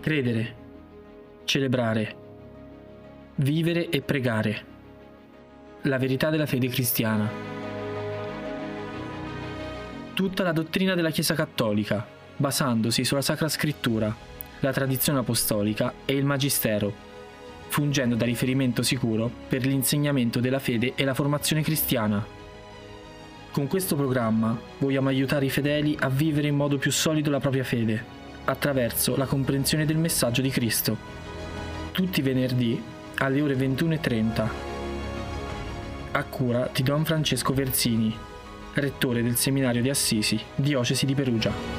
Credere, celebrare, vivere e pregare. La verità della fede cristiana. Tutta la dottrina della Chiesa Cattolica, basandosi sulla Sacra Scrittura, la tradizione apostolica e il Magistero, fungendo da riferimento sicuro per l'insegnamento della fede e la formazione cristiana. Con questo programma vogliamo aiutare i fedeli a vivere in modo più solido la propria fede, attraverso la comprensione del messaggio di Cristo. Tutti i venerdì alle ore 21:30. A cura di Don Francesco Versini, rettore del Seminario di Assisi, Diocesi di Perugia.